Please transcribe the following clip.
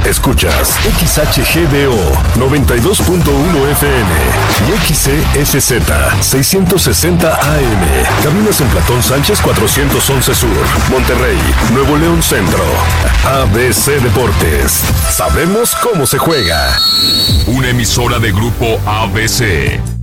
Escuchas XHGDO 92.1 FM y XCSZ 660 AM. Cabinas en Platón Sánchez 411 Sur, Monterrey, Nuevo León Centro. ABC Deportes. Sabemos cómo se juega. Una emisora de Grupo ABC.